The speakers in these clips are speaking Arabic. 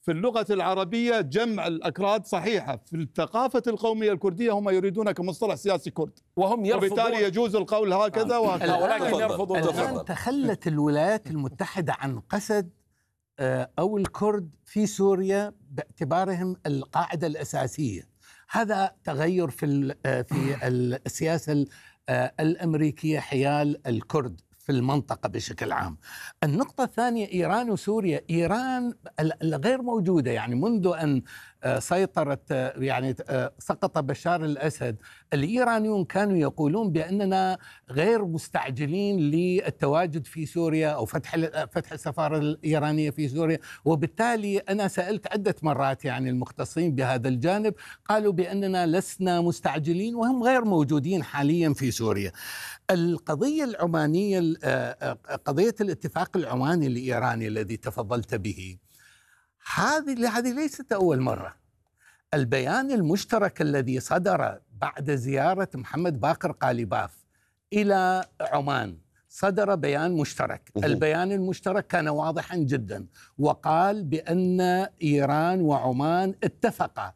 في اللغة العربية جمع الأكراد صحيحة، في الثقافة القومية الكردية هم يريدون كمصطلح سياسي كرد، وهم يرفضون، وبالتالي يجوز القول هكذا وهكذا، ولكن يرفضون. الآن تخلت الولايات المتحدة عن قسد أو الكرد في سوريا باعتبارهم القاعدة الأساسية. هذا تغير في السياسة الأمريكية حيال الكرد في المنطقة بشكل عام. النقطة الثانية إيران وسوريا. إيران غير موجودة، يعني منذ أن سيطرت يعني سقط بشار الأسد، الإيرانيون كانوا يقولون بأننا غير مستعجلين للتواجد في سوريا أو فتح السفارة الإيرانية في سوريا. وبالتالي أنا سألت عدة مرات يعني المختصين بهذا الجانب، قالوا بأننا لسنا مستعجلين وهم غير موجودين حاليا في سوريا. القضية العمانية، قضية الاتفاق العماني الإيراني الذي تفضلت به، هذه ليست أول مرة. البيان المشترك الذي صدر بعد زيارة محمد باقر قالباف إلى عمان، صدر بيان مشترك. البيان المشترك كان واضحا جدا، وقال بأن إيران وعمان اتفقا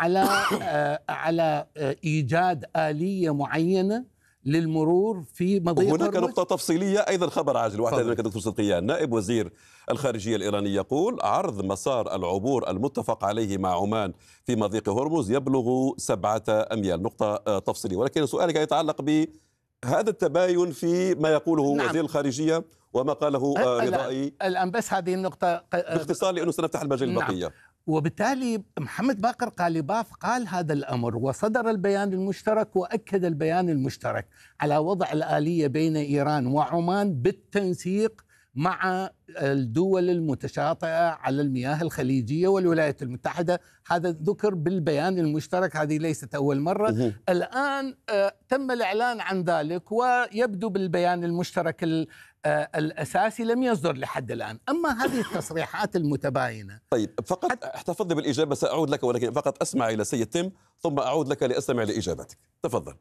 على إيجاد آلية معينة للمرور في مضيق هناك نقطة تفصيلية أيضا، خبر عاجل واحد منك دكتور صدقيان. نائب وزير الخارجية الإيراني يقول عرض مسار العبور المتفق عليه مع عمان في مضيق هرمز يبلغ 7 أميال. نقطة تفصيلية، ولكن سؤالك يتعلق بهذا التباين في ما يقوله نعم. وزير الخارجية وما قاله رضائي الآن. بس هذه النقطة باختصار لأنه سنفتح المجال البقية. نعم. وبالتالي محمد باقر قالباف قال هذا الأمر، وصدر البيان المشترك وأكد البيان المشترك على وضع الآلية بين إيران وعمان بالتنسيق مع الدول المتشاطئة على المياه الخليجية والولايات المتحدة. هذا ذكر بالبيان المشترك، هذه ليست أول مرة. الآن تم الإعلان عن ذلك، ويبدو بالبيان المشترك الأساسي لم يصدر لحد الآن. أما هذه التصريحات المتباينة. طيب فقط احتفظ بالإجابة، سأعود لك، ولكن فقط أسمع إلى سيد تيم ثم أعود لك لأستمع لإجابتك. تفضل.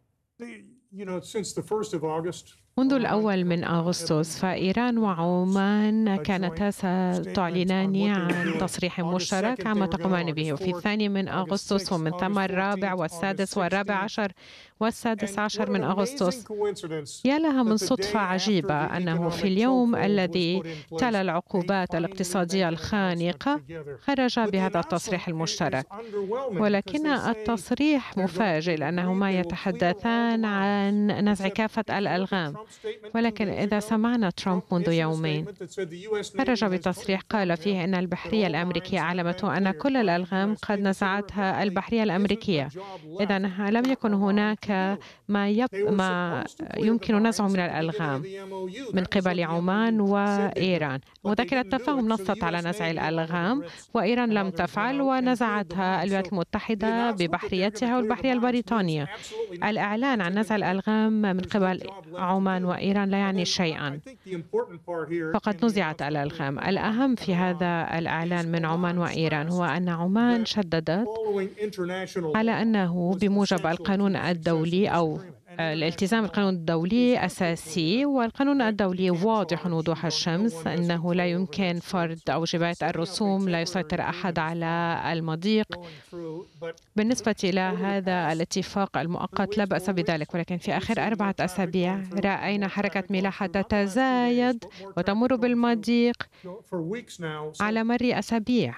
منذ الأول من أغسطس فإيران وعمان كانتا ستعلنان عن تصريح مشترك عما تقومان به، وفي 2 من أغسطس ومن ثم 4 والسادس والرابع عشر والسادس عشر من أغسطس. يا لها من صدفة عجيبة أنه في اليوم الذي تلا العقوبات الاقتصادية الخانقة خرج بهذا التصريح المشترك، ولكن التصريح مفاجئ لأنهما يتحدثان عن نزع كافة الألغام. ولكن إذا سمعنا ترامب منذ يومين خرج بتصريح قال فيه أن البحرية الأمريكية أعلمت أن كل الألغام قد نزعتها البحرية الأمريكية، إذن لم يكن هناك ما يمكن نزعه من الألغام من قبل عمان وإيران. مذكرة التفاهم نصت على نزع الألغام، وإيران لم تفعل ونزعتها الولايات المتحدة ببحريتها والبحرية البريطانية. الإعلان عن نزع الألغام من قبل عمان وإيران لا يعني شيئا، فقد نزعت الألغام. الأهم في هذا الإعلان من عمان وإيران هو أن عمان شددت على أنه بموجب القانون الدولي أو الالتزام بالقانون الدولي أساسي، والقانون الدولي واضح وضوح الشمس أنه لا يمكن فرض أو جباية الرسوم، لا يسيطر أحد على المضيق. بالنسبة إلى هذا الاتفاق المؤقت لا بأس بذلك، ولكن في آخر 4 أسابيع رأينا حركة ملاحة تتزايد وتمر بالمضيق على مر أسابيع،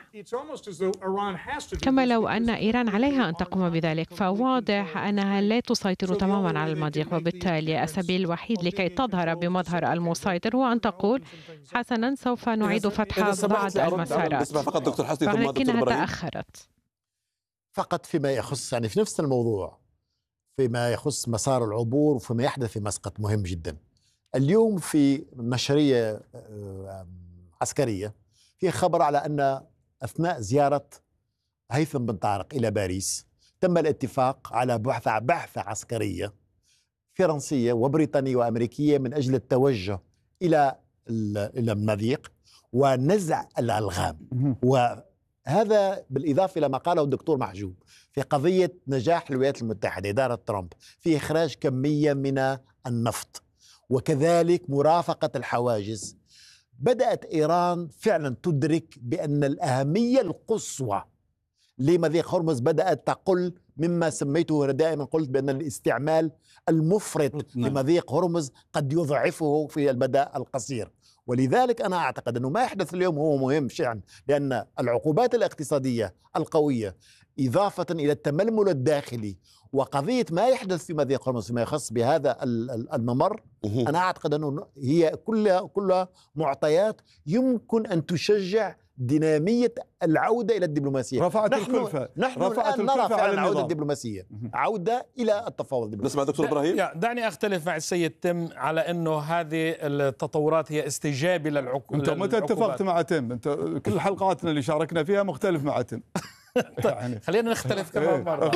كما لو أن إيران عليها أن تقوم بذلك. فواضح أنها لا تسيطر تماما على المضيق، وبالتالي السبيل الوحيد لكي تظهر بمظهر المسيطر هو أن تقول حسنا سوف نعيد فتح بعض المسارات، فقط دكتور حسني ثم دكتور ولكنها إبراهيم. تأخرت. فقط فيما يخص يعني في نفس الموضوع، فيما يخص مسار العبور وفيما يحدث في مسقط مهم جدا. اليوم في نشرية عسكرية في خبر على أن أثناء زيارة هيثم بن طارق إلى باريس تم الاتفاق على بعثة عسكرية فرنسية وبريطانية وأمريكية من أجل التوجه إلى المضيق ونزع الألغام. وهذا بالإضافة إلى ما قاله الدكتور محجوب في قضية نجاح الولايات المتحدة إدارة ترامب في إخراج كمية من النفط، وكذلك مرافقة الحواجز بدأت إيران فعلا تدرك بأن الأهمية القصوى لمضيق هرمز بدأت تقل، مما سميته أنا دائما قلت بأن الاستعمال المفرط لمضيق هرمز قد يضعفه في المدى القصير. ولذلك أنا أعتقد أنه ما يحدث اليوم هو مهم شيئا، لأن العقوبات الاقتصادية القوية إضافة إلى التململ الداخلي وقضية ما يحدث في مضيق هرمز فيما يخص بهذا الممر، أنا أعتقد أنه هي كلها معطيات يمكن أن تشجع دينامية العودة إلى الدبلوماسية. رفعت الكلفة، نحن الآن نرى فعلا عودة الدبلوماسية، عودة إلى التفاوض الدبلوماسي. نسمع دكتور إبراهيم. دعني أختلف مع السيد تم على أنه هذه التطورات هي استجابة للعقوبات. أنت متى اتفقت مع تم؟ أنت كل حلقاتنا اللي شاركنا فيها مختلف مع تم. يعني خلينا نختلف كمان مرة.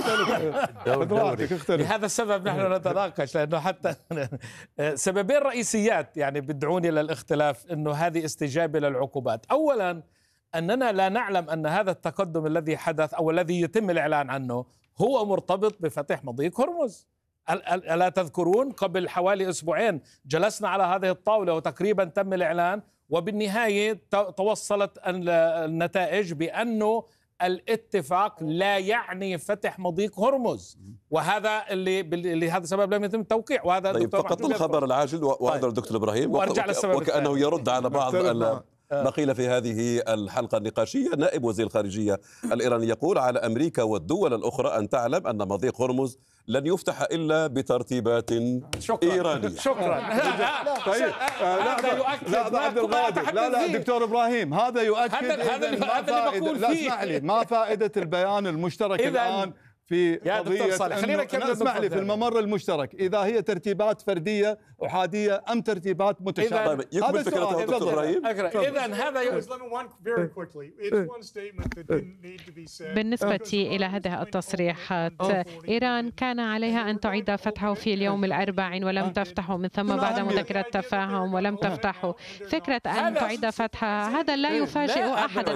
لهذا السبب نحن نتناقش، لأنه حتى سببين رئيسيات يعني بدعوني للاختلاف، أنه هذه استجابة للعقوبات. أولا أننا لا نعلم أن هذا التقدم الذي حدث أو الذي يتم الإعلان عنه هو مرتبط بفتح مضيق هرمز. ألا تذكرون قبل حوالي أسبوعين جلسنا على هذه الطاولة وتقريبا تم الإعلان، وبالنهاية توصلت النتائج بأنه الاتفاق لا يعني فتح مضيق هرمز، وهذا اللي هذا سبب لم يتم التوقيع. وهذا طيب فقط الخبر العاجل وهذا الدكتور إبراهيم، وأرجع للسبب وكأنه يرد على بعض ما قيل في هذه الحلقة النقاشية. نائب وزير الخارجية الإيراني يقول على أمريكا والدول الأخرى أن تعلم أن مضيق هرمز لن يفتح إلا بترتيبات إيرانية. شكرا. طيب لا دكتور إبراهيم، هذا يؤكد ما فائدة البيان المشترك الآن في قضية. اسمح لي، في الممر المشترك إذا هي ترتيبات فردية أحادية أم ترتيبات متشابهة؟ يكمل فكرته دكتور إبراهيم. إذن هذا بالنسبة إلى هذه التصريحات، إيران كان عليها أن تعيد فتحه في اليوم الأربعين ولم تفتحه، من ثم بعد مذكرة تفاهم ولم تفتحه. فكرة أن تعيد فتحها هذا لا يفاجئ أحدا.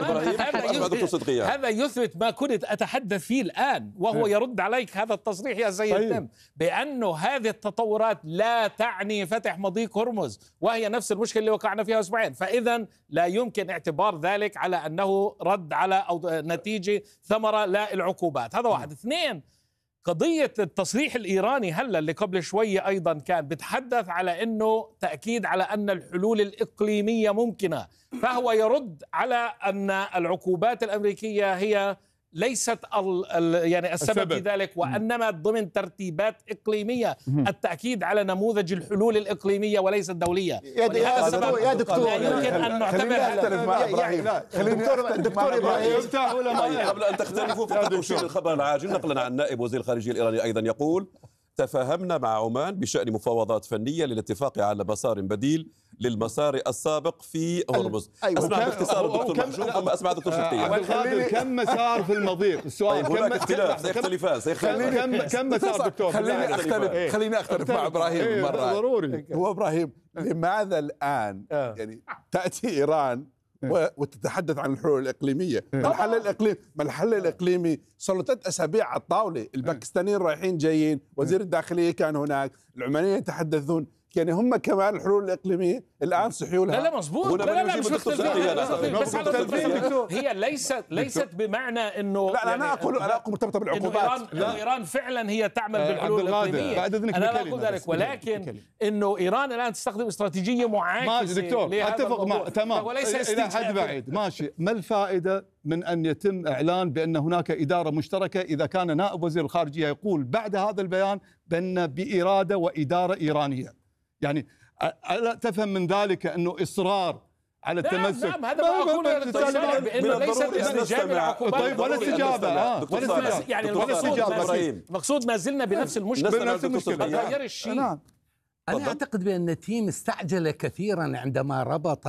هذا يثبت ما كنت أتحدث فيه الآن، وهو يرد عليك هذا التصريح يا سيد تم، بأنه هذه التطورات لا تعني فتح مضيق هرمز، وهي نفس المشكلة اللي وقعنا فيها أسبوعين. فإذا لا يمكن اعتبار ذلك على أنه رد على أو نتيجة ثمرة للعقوبات. هذا واحد. اثنين، قضية التصريح الإيراني هلا اللي قبل شوية أيضا كان بتحدث على أنه تأكيد على أن الحلول الإقليمية ممكنة، فهو يرد على أن العقوبات الأمريكية هي ليست يعني السبب في ذلك، وإنما ضمن ترتيبات إقليمية، التأكيد على نموذج الحلول الإقليمية وليس الدولية. يا دكتور لا يمكن أن نعتبر دكتور إبراهيم قبل أن تختلفوا فقط أشير الخبر العاجل نقلا عن نائب وزير الخارجية الإيراني أيضا يقول تفاهمنا مع عمان بشأن مفاوضات فنية للاتفاق على مسار بديل للمسار السابق في هرمز. أسمع باختصار الدكتور محجوب ثم أسمع دكتور شرقية. كم مسار في المضيق؟ السؤال هناك اختلاف سيختلفان. كم مسار دكتور؟ خليني أختلف مع إبراهيم مرة. ضروري. هو إبراهيم لماذا الآن يعني تأتي إيران وتتحدث عن الحلول الإقليمية؟ الحل الإقليمي صار له 3 أسابيع على الطاولة، الباكستانيين رايحين جايين، وزير الداخلية كان هناك، العمانيين يتحدثون، يعني هم كمان الحلول الإقليمية الآن صحيوا لها. لا مظبوط. لا مش هي ليست بمعنى انه لا انا اقول مرتبطه بالعقوبات. ايران فعلا هي تعمل بالحلول الإقليمية، انا لا اقول ذلك، ولكن انه ايران الان تستخدم استراتيجيه معاكسه. ماشي دكتور، اتفق مع تمام الى حد بعيد. ماشي، ما الفائده من ان يتم اعلان بان هناك اداره مشتركه اذا كان نائب وزير الخارجيه يقول بعد هذا البيان بان باراده واداره ايرانيه؟ يعني ألا تفهم من ذلك أنه إصرار على التمسك؟ نعم هذا ما أقوله بأنه ليست استجابة للعقوبات. طيب ولا استجابة يعني المقصود ما زلنا بنفس المشكلة. ما غير الشيء. أنا أعتقد بأن تيم استعجل كثيرا عندما ربط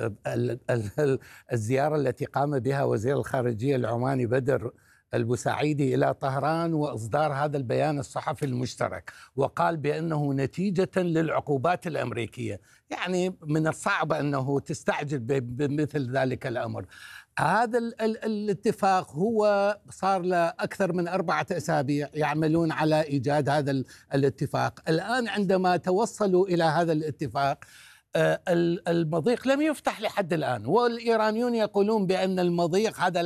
الزيارة التي قام بها وزير الخارجية العماني بدر البوسعيدي إلى طهران وإصدار هذا البيان الصحفي المشترك، وقال بأنه نتيجة للعقوبات الأمريكية. يعني من الصعب أنه تستعجل بمثل ذلك الأمر. هذا الاتفاق هو صار له أكثر من 4 أسابيع يعملون على إيجاد هذا الاتفاق. الآن عندما توصلوا إلى هذا الاتفاق المضيق لم يفتح لحد الآن، والإيرانيون يقولون بأن المضيق هذا